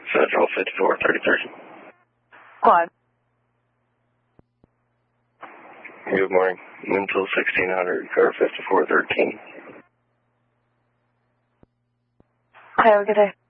Federal 5433. Quad. Good morning. Mental 1600, car 5413. Have a good day.